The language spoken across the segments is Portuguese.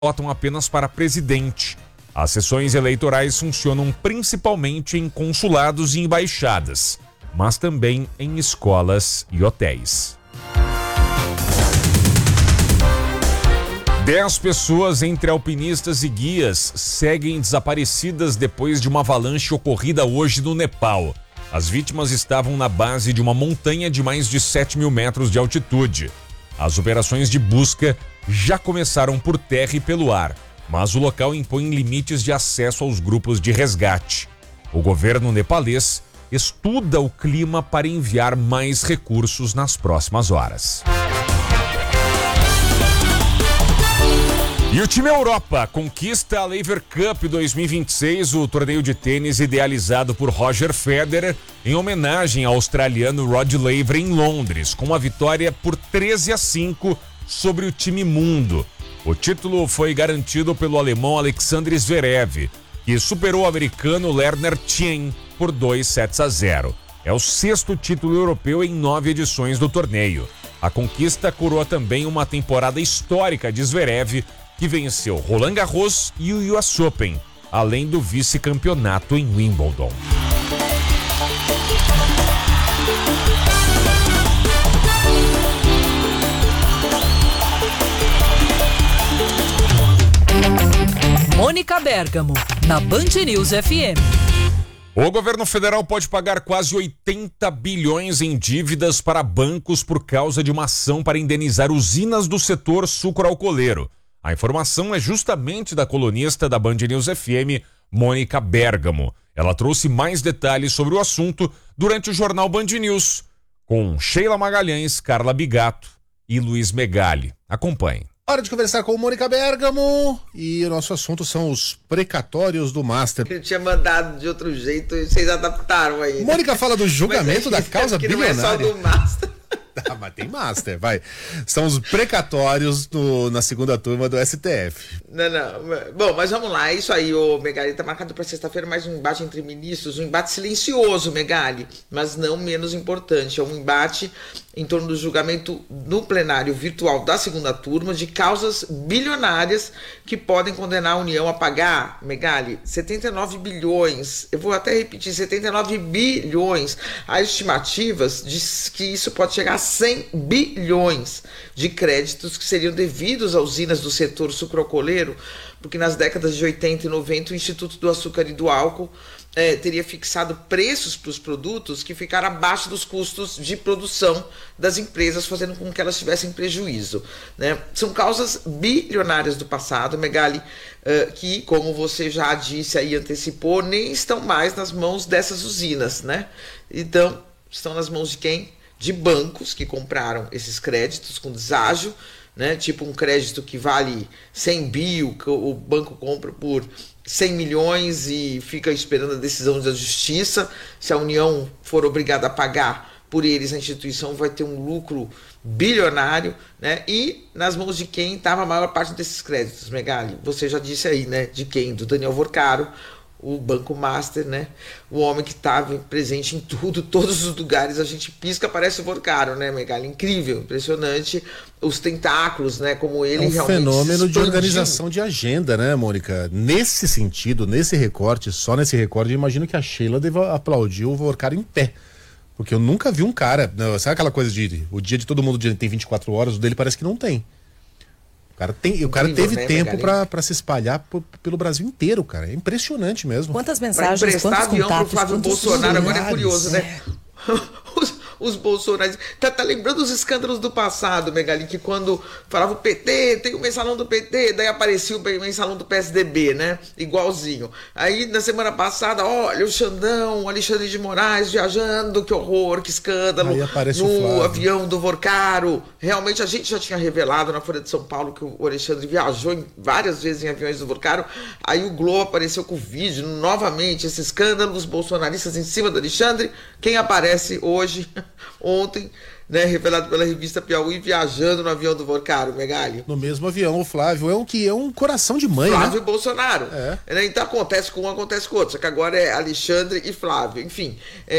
votam apenas para presidente. As sessões eleitorais funcionam principalmente em consulados e embaixadas, mas também em escolas e hotéis. 10 pessoas, entre alpinistas e guias, seguem desaparecidas depois de uma avalanche ocorrida hoje no Nepal. As vítimas estavam na base de uma montanha de mais de 7.000 metros de altitude. As operações de busca já começaram por terra e pelo ar, mas o local impõe limites de acesso aos grupos de resgate. O governo nepalês estuda o clima para enviar mais recursos nas próximas horas. E o time Europa conquista a Laver Cup 2026, o torneio de tênis idealizado por Roger Federer, em homenagem ao australiano Rod Laver em Londres, com uma vitória por 13-5 sobre o time mundo. O título foi garantido pelo alemão Alexander Zverev, que superou o americano Lerner Tien por 2-0. É o 6º título europeu em 9 edições do torneio. A conquista coroa também uma temporada histórica de Zverev, que venceu Roland Garros e o US Open, além do vice-campeonato em Wimbledon. Mônica Bergamo, na Band News FM. O governo federal pode pagar quase 80 bilhões em dívidas para bancos por causa de uma ação para indenizar usinas do setor sucroalcooleiro. A informação é justamente da colunista da Band News FM, Mônica Bergamo. Ela trouxe mais detalhes sobre o assunto durante o jornal Band News, com Sheila Magalhães, Carla Bigato e Luiz Megali. Acompanhe. Hora de conversar com Mônica Bergamo e o nosso assunto são os precatórios do Master. Eu tinha mandado de outro jeito e vocês adaptaram aí. Mônica fala do julgamento da causa bilionária. Não é só do Master. Ah, mas tem Master, vai. São os precatórios na segunda turma do STF. Não. Bom, mas vamos lá. É isso aí, ô Megali. Tá marcado para sexta-feira mais um embate entre ministros. Um embate silencioso, Megali, mas não menos importante. É um embate em torno do julgamento no plenário virtual da segunda turma de causas bilionárias que podem condenar a União a pagar, Megali, 79 bilhões. Eu vou até repetir, 79 bilhões. Há estimativas de que isso pode chegar a 100 bilhões de créditos que seriam devidos a usinas do setor sucroalcooleiro, porque nas décadas de 80 e 90 o Instituto do Açúcar e do Álcool teria fixado preços para os produtos que ficaram abaixo dos custos de produção das empresas, fazendo com que elas tivessem prejuízo, né? São causas bilionárias do passado, Megali, que, como você já disse aí, antecipou, nem estão mais nas mãos dessas usinas, né? Então, estão nas mãos de quem? De bancos que compraram esses créditos com deságio, né? Tipo um crédito que vale 100 bi, que o banco compra por 100 milhões e fica esperando a decisão da justiça. Se a União for obrigada a pagar por eles, a instituição vai ter um lucro bilionário, né? E nas mãos de quem estava a maior parte desses créditos, Megali? Você já disse aí, né? De quem? Do Daniel Vorcaro, o Banco Master, né? O homem que estava presente em tudo, todos os lugares, a gente pisca, aparece o Vorcaro, né, Megali? Incrível, impressionante, os tentáculos, né, como ele realmente fenômeno de organização de agenda, né, Mônica? Nesse sentido, nesse recorte, só nesse recorte, eu imagino que a Sheila deve aplaudir o Vorcaro em pé. Porque eu nunca vi um cara, sabe aquela coisa de o dia de todo mundo tem 24 horas, o dele parece que não tem. O cara teve tempo para se espalhar pelo Brasil inteiro, cara. É impressionante mesmo. Quantas mensagens, quantos avião pro Flávio Bolsonaro, agora é curioso, né? É. Os bolsonaristas. Tá lembrando os escândalos do passado, Megali, que quando falava o PT, tem o mensalão do PT, daí aparecia o mensalão do PSDB, né? Igualzinho. Aí, na semana passada, olha o Xandão, o Alexandre de Moraes viajando, que horror, que escândalo. Aí aparece no avião do Vorcaro. Realmente, a gente já tinha revelado na Folha de São Paulo que o Alexandre viajou várias vezes em aviões do Vorcaro. Aí o Globo apareceu com o vídeo, novamente, esse escândalo dos bolsonaristas em cima do Alexandre. Quem aparece hoje, ontem, né, revelado pela revista Piauí, viajando no avião do Vorcaro, Megali? No mesmo avião, o Flávio é um coração de mãe, Flávio né? Bolsonaro. Então acontece com um, acontece com o outro, só que agora é Alexandre e Flávio, enfim.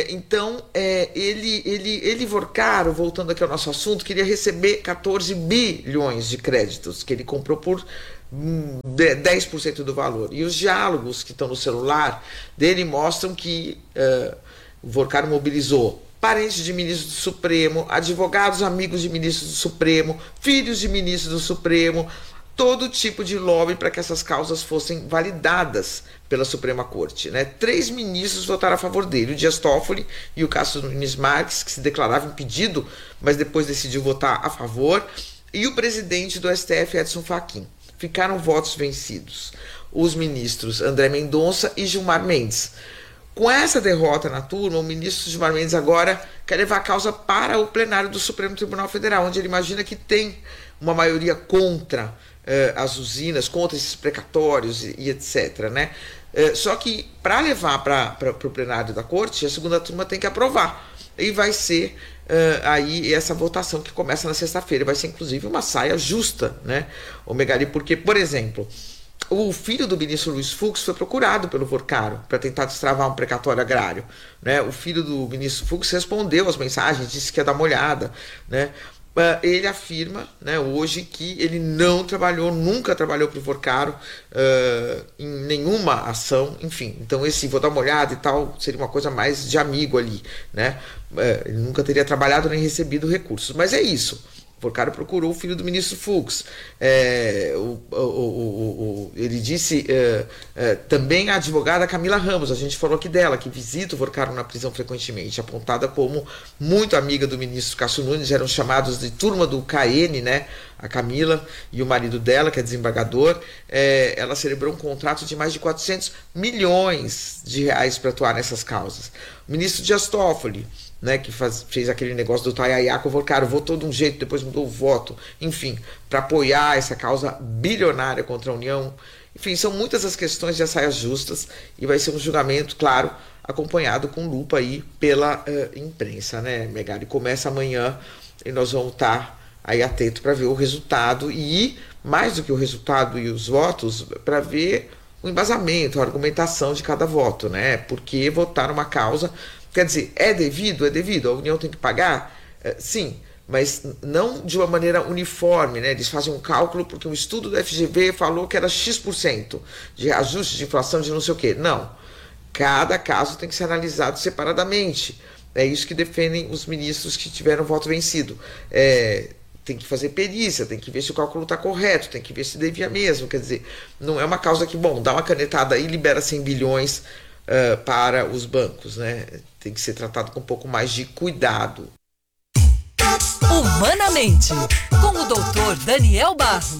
Ele, Vorcaro, voltando aqui ao nosso assunto, queria receber 14 bilhões de créditos que ele comprou por 10% do valor. E os diálogos que estão no celular dele mostram que o Vorcaro mobilizou parentes de ministros do Supremo, advogados amigos de ministros do Supremo, filhos de ministros do Supremo, todo tipo de lobby para que essas causas fossem validadas pela Suprema Corte, né? 3 ministros votaram a favor dele, o Dias Toffoli e o Cássio Nunes Marques, que se declarava impedido, mas depois decidiu votar a favor, e o presidente do STF, Edson Fachin. Ficaram votos vencidos os ministros André Mendonça e Gilmar Mendes. Com essa derrota na turma, o ministro Gilmar Mendes agora quer levar a causa para o plenário do Supremo Tribunal Federal, onde ele imagina que tem uma maioria contra as usinas, contra esses precatórios e etc. Né? Só que para levar para o plenário da corte, a segunda turma tem que aprovar. E vai ser aí essa votação que começa na sexta-feira. Vai ser inclusive uma saia justa, né, o Megali, porque, por exemplo, o filho do ministro Luiz Fux foi procurado pelo Vorcaro para tentar destravar um precatório agrário, né? O filho do ministro Fux respondeu às mensagens, disse que ia dar uma olhada, né? Ele afirma, né, hoje, que ele não trabalhou, nunca trabalhou para o Vorcaro em nenhuma ação, enfim. Então esse vou dar uma olhada e tal seria uma coisa mais de amigo ali, né? Ele nunca teria trabalhado nem recebido recursos, mas é isso. O Vorcaro procurou o filho do ministro Fux. Ele disse também a advogada Camila Ramos, a gente falou aqui dela, que visita o Vorcaro na prisão frequentemente, apontada como muito amiga do ministro Cássio Nunes, eram chamados de turma do KN, né? A Camila e o marido dela, que é desembargador, ela celebrou um contrato de mais de 400 milhões de reais para atuar nessas causas. O ministro Dias Toffoli, né, que fez aquele negócio do Taiaiá com o Vorcaro, votou de um jeito, depois mudou o voto, enfim, para apoiar essa causa bilionária contra a União. Enfim, são muitas as questões de saias justas e vai ser um julgamento, claro, acompanhado com lupa aí pela imprensa, né, Megali? Começa amanhã e nós vamos estar aí atento para ver o resultado e, mais do que o resultado e os votos, para ver o embasamento, a argumentação de cada voto, né? Porque votar uma causa, quer dizer, é devido, a União tem que pagar? Sim, mas não de uma maneira uniforme, né? Eles fazem um cálculo porque um estudo da FGV falou que era X% de ajuste de inflação de não sei o quê. Não, cada caso tem que ser analisado separadamente. É isso que defendem os ministros que tiveram voto vencido. Tem que fazer perícia, tem que ver se o cálculo está correto, tem que ver se devia mesmo. Quer dizer, não é uma causa que, bom, dá uma canetada aí e libera 100 bilhões para os bancos, né? Tem que ser tratado com um pouco mais de cuidado. Humanamente, com o doutor Daniel Barros.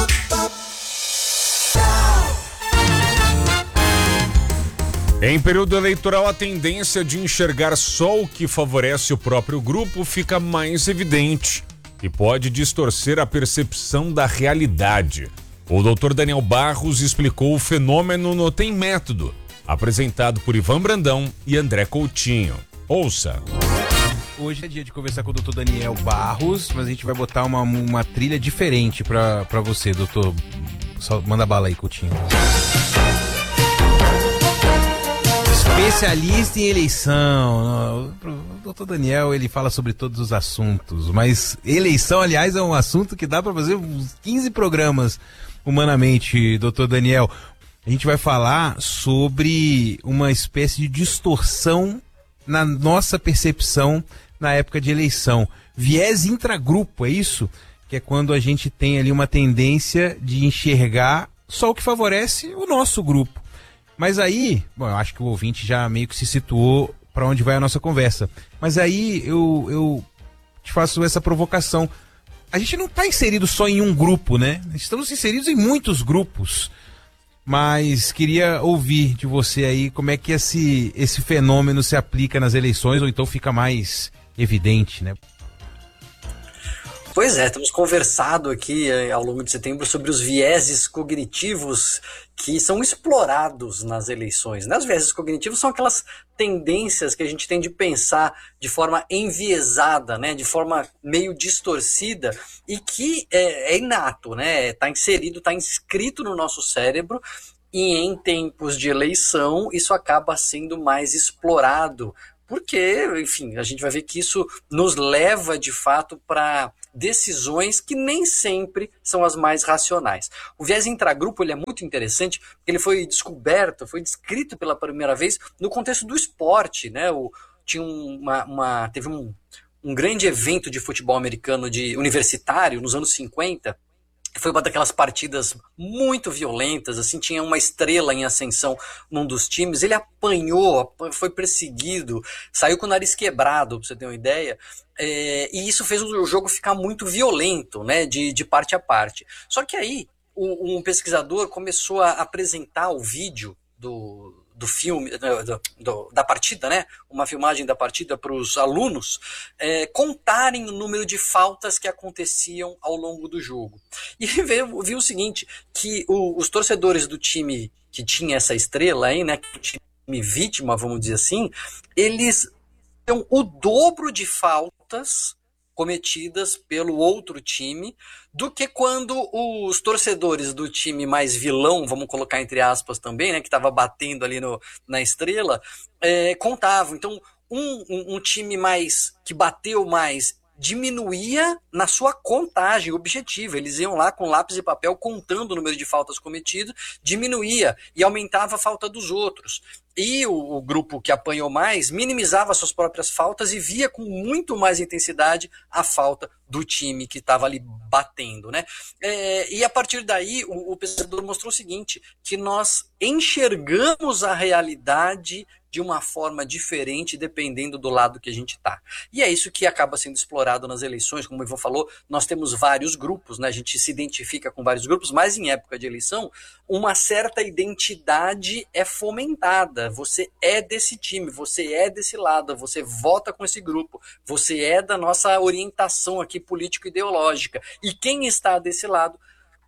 Em período eleitoral, a tendência de enxergar só o que favorece o próprio grupo fica mais evidente e pode distorcer a percepção da realidade. O doutor Daniel Barros explicou o fenômeno no Tem Método, apresentado por Ivan Brandão e André Coutinho. Ouça. Hoje é dia de conversar com o doutor Daniel Barros, mas a gente vai botar uma trilha diferente pra você, doutor. Só manda bala aí, Coutinho. Especialista em eleição. O doutor Daniel, ele fala sobre todos os assuntos, mas eleição, aliás, é um assunto que dá para fazer uns 15 programas humanamente, doutor Daniel. A gente vai falar sobre uma espécie de distorção na nossa percepção na época de eleição. Viés intragrupo, é isso? Que é quando a gente tem ali uma tendência de enxergar só o que favorece o nosso grupo. Mas aí, bom, eu acho que o ouvinte já meio que se situou para onde vai a nossa conversa. Mas aí eu te faço essa provocação. A gente não está inserido só em um grupo, né? Estamos inseridos em muitos grupos. Mas queria ouvir de você aí como é que esse fenômeno se aplica nas eleições, ou então fica mais evidente, né? Pois é, temos conversado aqui ao longo de setembro sobre os vieses cognitivos que são explorados nas eleições, né? Os vieses cognitivos são aquelas tendências que a gente tem de pensar de forma enviesada, né? De forma meio distorcida e que é inato, né? Está inserido, está inscrito no nosso cérebro. E em tempos de eleição, isso acaba sendo mais explorado porque, enfim, a gente vai ver que isso nos leva, de fato, para decisões que nem sempre são as mais racionais. O viés intragrupo ele é muito interessante, porque ele foi descoberto, foi descrito pela primeira vez no contexto do esporte, né? Teve um grande evento de futebol americano universitário nos anos 50. Foi uma daquelas partidas muito violentas, assim, tinha uma estrela em ascensão num dos times, ele apanhou, foi perseguido, saiu com o nariz quebrado, pra você ter uma ideia, e isso fez o jogo ficar muito violento, né, de parte a parte. Só que aí, um pesquisador começou a apresentar o vídeo do filme, da partida, né? Uma filmagem da partida para os alunos contarem o número de faltas que aconteciam ao longo do jogo. E viu o seguinte, que os torcedores do time que tinha essa estrela aí, né? O time vítima, vamos dizer assim, eles tinham o dobro de faltas cometidas pelo outro time do que quando os torcedores do time mais vilão, vamos colocar entre aspas também, né, que estava batendo ali na estrela, contavam. Então, um time que bateu mais diminuía na sua contagem objetiva. Eles iam lá com lápis e papel contando o número de faltas cometidas, diminuía e aumentava a falta dos outros. E o grupo que apanhou mais minimizava suas próprias faltas e via com muito mais intensidade a falta do time que estava ali batendo, né? E a partir daí o pesquisador mostrou o seguinte, que nós enxergamos a realidade de uma forma diferente dependendo do lado que a gente está. E é isso que acaba sendo explorado nas eleições, como o Ivan falou, nós temos vários grupos, né? A gente se identifica com vários grupos, mas em época de eleição, uma certa identidade é fomentada. Você é desse time, você é desse lado, você vota com esse grupo, você é da nossa orientação aqui político-ideológica. E quem está desse lado,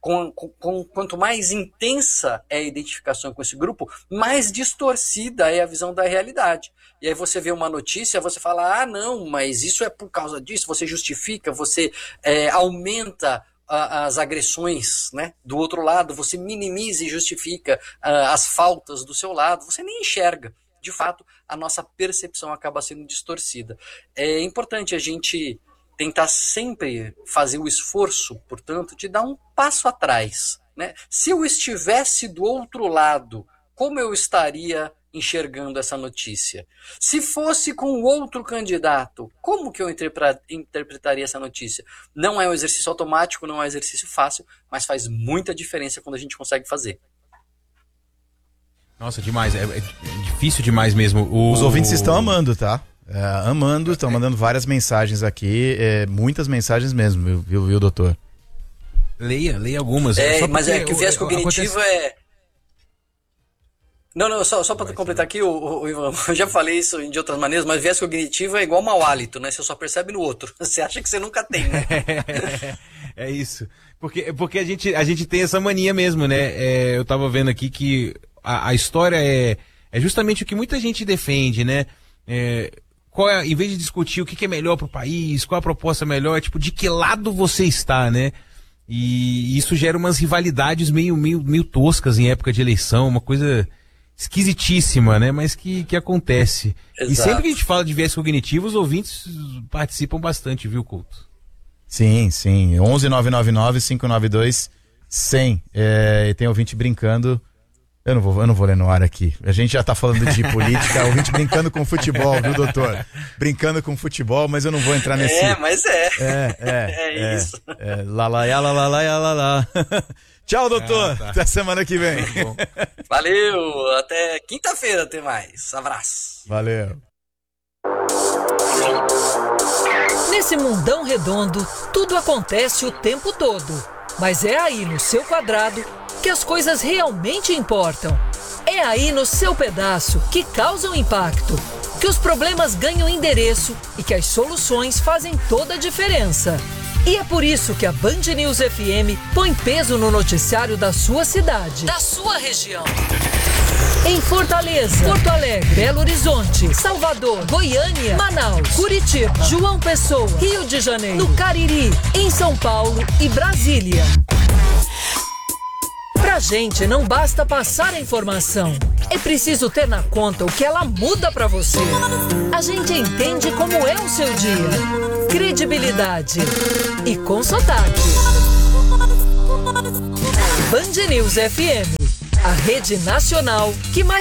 quanto mais intensa é a identificação com esse grupo, mais distorcida é a visão da realidade. E aí você vê uma notícia, você fala, não, mas isso é por causa disso, você justifica, você aumenta as agressões, né, do outro lado, você minimiza e justifica as faltas do seu lado, você nem enxerga. De fato, a nossa percepção acaba sendo distorcida. É importante a gente tentar sempre fazer o esforço, portanto, de dar um passo atrás, né? Se eu estivesse do outro lado, como eu estaria enxergando essa notícia? Se fosse com outro candidato, como que eu interpretaria essa notícia? Não é um exercício automático, não é um exercício fácil, mas faz muita diferença quando a gente consegue fazer. Nossa, demais. É difícil demais mesmo. Os ouvintes estão amando, tá? Amando, estão mandando várias mensagens aqui, muitas mensagens mesmo, viu, doutor? Leia algumas. Mas que o viés cognitivo Não, só para completar aqui, eu já falei isso de outras maneiras, mas viés cognitivo é igual mau hálito, né? Você só percebe no outro. Você acha que você nunca tem, né? É isso. Porque a gente tem essa mania mesmo, né? Eu tava vendo aqui que a história é justamente o que muita gente defende, né? Em vez de discutir o que é melhor pro país, qual a proposta melhor, tipo, de que lado você está, né? E isso gera umas rivalidades meio toscas em época de eleição, uma coisa esquisitíssima, né? Mas que acontece. Exato. E sempre que a gente fala de viés cognitivo, os ouvintes participam bastante, viu, Couto? Sim. 11-999-592-100. E tem ouvinte brincando. Eu não vou ler no ar aqui. A gente já tá falando de política, ouvinte brincando com futebol, viu, doutor? Brincando com futebol, mas eu não vou entrar nesse... Mas é isso. Lá. Tchau, doutor. Tá. Até semana que vem. Valeu. Até quinta-feira, até mais. Abraço. Valeu. Nesse mundão redondo, tudo acontece o tempo todo. Mas é aí no seu quadrado que as coisas realmente importam. É aí no seu pedaço que causam impacto, que os problemas ganham endereço e que as soluções fazem toda a diferença. E é por isso que a Band News FM põe peso no noticiário da sua cidade, da sua região. Em Fortaleza, Porto Alegre, Belo Horizonte, Salvador, Goiânia, Manaus, Curitiba, João Pessoa, Rio de Janeiro, no Cariri, em São Paulo e Brasília. Para Pra gente não basta passar a informação, é preciso ter na conta o que ela muda pra você. A gente entende como é o seu dia. Credibilidade e com sotaque. Band News FM, a rede nacional que mais